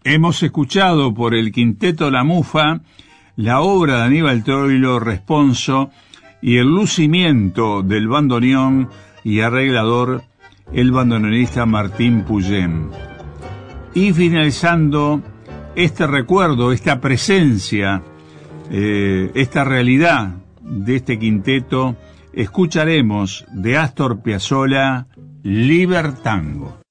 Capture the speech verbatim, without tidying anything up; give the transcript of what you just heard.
Hemos escuchado por el Quinteto La Mufa la obra de Aníbal Troilo Responso y el lucimiento del bandoneón y arreglador, el bandoneonista Martín Puyén. Y finalizando este recuerdo, esta presencia, eh, esta realidad de este quinteto, escucharemos de Astor Piazzolla Libertango.